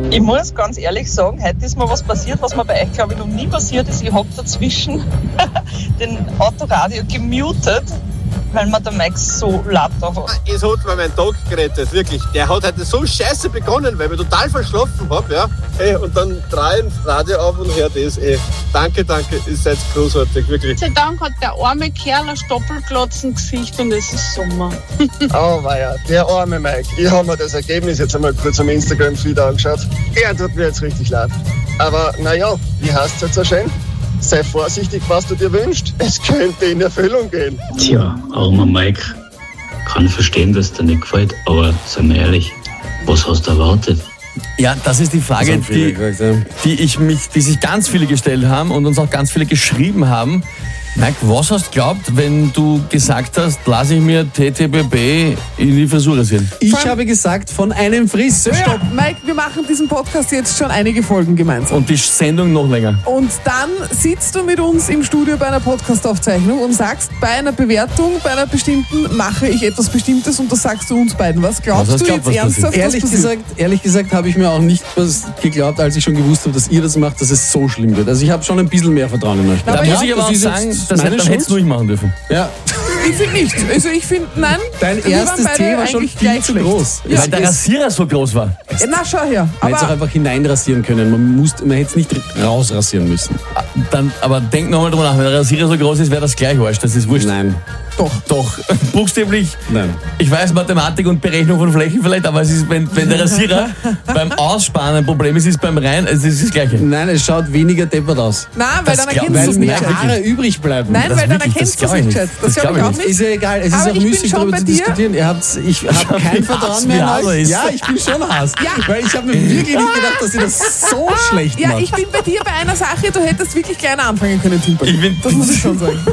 Ich muss ganz ehrlich sagen, heute ist mir was passiert, was mir bei euch, glaube ich, noch nie passiert ist. Ich habe dazwischen den Autoradio gemutet, weil mir der Max so laut da war. Es hat mir mein Tag gerettet, wirklich. Der hat heute so scheiße begonnen, weil ich total verschlafen habe. Ja? Und dann drehe ich Radio auf und höre das. Danke, ihr seid großartig, wirklich. Gott sei Dank hat der arme Kerl ein Stoppelglotzengesicht und es ist Sommer. Oh weia, der arme Mike. Ich habe mir das Ergebnis jetzt einmal kurz am Instagram-Feed angeschaut. Er tut mir jetzt richtig leid. Aber naja, wie heißt es jetzt so schön? Sei vorsichtig, was du dir wünschst. Es könnte in Erfüllung gehen. Tja, armer Mike. Kann verstehen, dass dir nicht gefällt, aber sei mir ehrlich, was hast du erwartet? Ja, das ist die Frage, die sich ganz viele gestellt haben und uns auch ganz viele geschrieben haben. Mike, was hast du geglaubt, wenn du gesagt hast, lass ich mir TTBB in die Frisur rasieren? Ich habe gesagt, von einem Friseur. Stopp, Mike, wir machen diesen Podcast jetzt schon einige Folgen gemeinsam. Und die Sendung noch länger. Und dann sitzt du mit uns im Studio bei einer Podcastaufzeichnung und sagst, bei einer Bewertung, bei einer bestimmten, mache ich etwas Bestimmtes und das sagst du uns beiden. Was glaubst du jetzt ernsthaft? Ehrlich gesagt habe ich mir auch nicht was geglaubt, als ich schon gewusst habe, dass ihr das macht, dass es so schlimm wird. Also ich habe schon ein bisschen mehr Vertrauen in euch. Da muss ich aber auch sagen, dann hättest du nicht machen dürfen. Ja. Ich finde nicht. Also ich finde, nein. Dein erstes Thema war schon viel zu groß. Ja, weil der Rasierer so groß war. Na, schau her. Man hätte es auch einfach hineinrasieren können. Man hätte es nicht rausrasieren müssen. Aber denk nochmal drüber nach. Wenn der Rasierer so groß ist, wäre das gleich Arsch. Das ist wurscht. Nein. Doch. Buchstäblich. Nein. Ich weiß Mathematik und Berechnung von Flächen vielleicht, aber es ist, wenn der Rasierer beim Aussparen ein Problem ist, ist es beim Rein, es ist das Gleiche. Nein, es schaut weniger deppert aus. Nein, weil dann erkennst du es nicht. Weil Haare übrig bleiben. Nein, weil dann erkennst du es nicht. Das glaube ich auch nicht. Ist ja egal, es ist auch müßig darüber zu diskutieren. Ich habe kein Vertrauen mehr in euch. Ja, ich bin schon Hass. Weil ich habe mir wirklich nicht gedacht, dass ihr das so schlecht macht. Ja, ich bin bei dir bei einer Sache, du hättest wirklich kleiner anfangen können, Timper. Das muss ich schon sagen.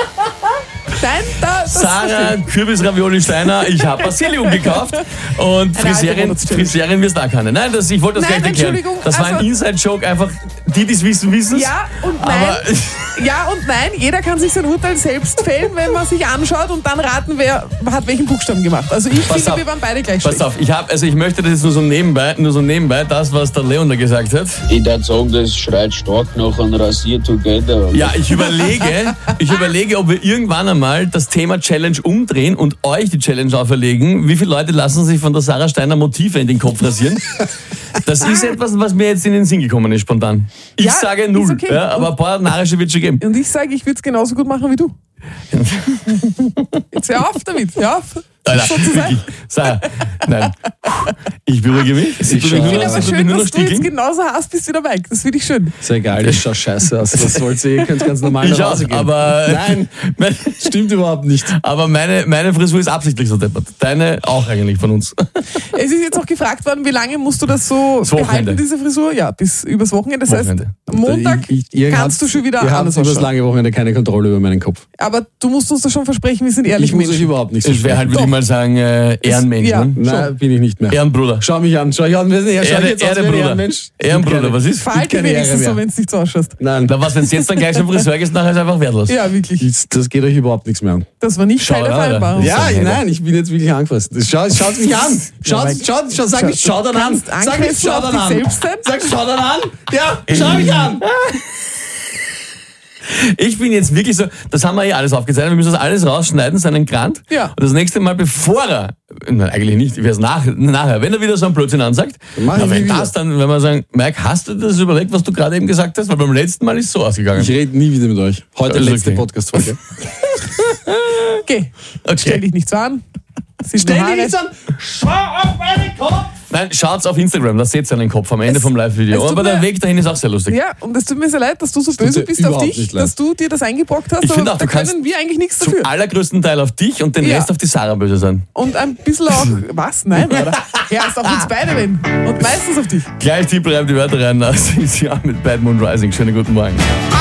Nein, Sarah, Kürbis-Ravioli Steiner, ich habe Basilikum gekauft und Friseurin wirst du auch keine. Nein, ich wollte das gleich erklären. Das war ein Inside-Joke, einfach die es wissen, wissen es. Ja und nein. Ja und nein, jeder kann sich sein Urteil selbst fällen, wenn man sich anschaut und dann raten, wer hat welchen Buchstaben gemacht. Also ich finde, wir waren beide gleich schlecht. Pass auf, ich möchte das jetzt nur so nebenbei, das, was der Leon da gesagt hat. Ich würde sagen, das schreit stark nach einem Rasier Together. Ja, ich überlege, ob wir irgendwann einmal das Thema Challenge umdrehen und euch die Challenge auferlegen. Wie viele Leute lassen sich von der Sarah Steiner Motive in den Kopf rasieren? Das ist etwas, was mir jetzt in den Sinn gekommen ist, spontan. Ich sage 0, okay. Aber ein paar narische wird es schon geben. Und ich sage, ich würde es genauso gut machen wie du. Jetzt hör auf damit, hör auf. Sarah, nein. Ich beruhige mich. Ich finde aber schön, dass du jetzt genauso hast, bist wie der Mike. Das finde ich schön. Ist ja egal, das schaut scheiße aus. Das wollt ihr könnt ganz normal nach Hause gehen. Aber nein, stimmt überhaupt nicht. Aber meine Frisur ist absichtlich so deppert. Deine auch eigentlich von uns. Es ist jetzt auch gefragt worden, wie lange musst du das so behalten, diese Frisur? Ja, bis übers Wochenende. Das heißt, Montag kannst du schon wieder anders ausschauen. Über das lange Wochenende keine Kontrolle über meinen Kopf. Aber du musst uns das schon versprechen, wir sind ehrlich Menschen. Ich muss euch überhaupt nicht versprechen. Ich wäre halt, würde ich mal sagen, Ehrenmensch. Ja, nein, bin ich nicht mehr. Ehrenbruder. Schau mich an. Ehrenbruder, was ist? Verhalte wenigstens so, wenn es nicht so ausschaut. Nein. Na was, wenn es jetzt dann gleich zum Friseur geht, nachher ist einfach wertlos. Ja, wirklich. Das geht euch überhaupt nichts mehr an. Das war nicht keine Vereinbarung. Ja, nein, ich bin jetzt wirklich angefressen. Schaut mich an. Sag mich, schau dann an. Sag mich, schau dann an. Sag, schau dann an. Ja, schau mich an. Ich bin jetzt wirklich so, das haben wir ja alles aufgezeichnet, wir müssen das alles rausschneiden, seinen Grant. Ja. Und das nächste Mal, bevor er, nein, eigentlich nicht, ich werde es nachher, wenn er wieder so einen Blödsinn ansagt, wenn wir sagen, Mike, hast du das überlegt, was du gerade eben gesagt hast? Weil beim letzten Mal ist es so ausgegangen. Ich rede nie wieder mit euch. Heute letzte Podcast-Folge. Okay. Stell dich nicht so an. Stell dich nicht so an. Schau auf meinen Kopf. Nein, schaut's auf Instagram, da seht ihr seinen Kopf am Ende vom Live-Video. Aber der Weg dahin ist auch sehr lustig. Ja, und es tut mir sehr leid, dass du so böse bist auf dich, dass du dir das eingebrockt hast. Ich finde auch, da können wir eigentlich nichts dafür. Zum allergrößten Teil auf dich und den Rest auf die Sarah böse sein. Und ein bisschen auch, was? Nein, oder? Ja, ist auf uns beide wenn. Und meistens auf dich. Gleich die bleiben die Wörter rein. Das ist ja mit Bad Moon Rising. Schönen guten Morgen.